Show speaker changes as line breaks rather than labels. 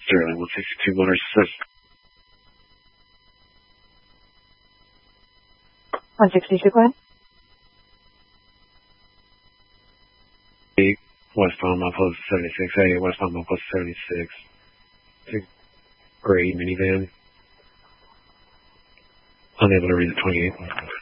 Sterling 162 Motors Assist.
162, go ahead.
Westbound Mount 76A, westbound Mount 76. It's a gray minivan. Unable to read the 28.